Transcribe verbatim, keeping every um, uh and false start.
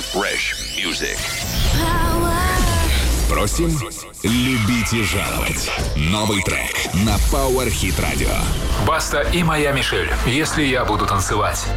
Fresh music. Просим любить и жаловать. Новый трек на Power Hit Radio. Баста и моя Мишель. Если я буду танцевать.